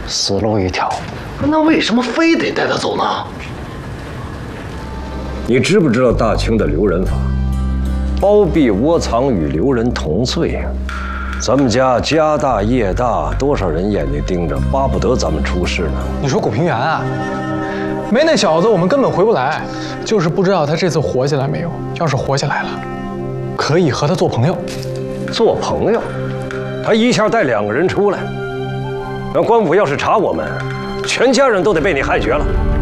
死路一条。 那为什么非得带他走呢？ 你知不知道大清的留人法？包庇窝藏与留人同罪。咱们家家大业大，多少人眼睛盯着，巴不得咱们出事呢。 你说古平原啊？没那小子，我们根本回不来。就是不知道他这次活下来没有。要是活下来了，可以和他做朋友。 做朋友？他一下带2个人出来，那官府要是查我们，全家人都得被你害绝了。